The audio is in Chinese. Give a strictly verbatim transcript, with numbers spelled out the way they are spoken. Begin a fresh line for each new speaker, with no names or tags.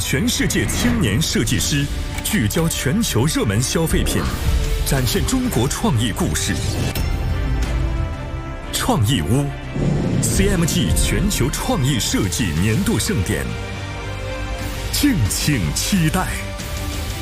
全世界青年设计师，聚焦全球热门消费品，展现中国创意故事。创意屋 C M G 全球创意设计年度盛典，敬请期待。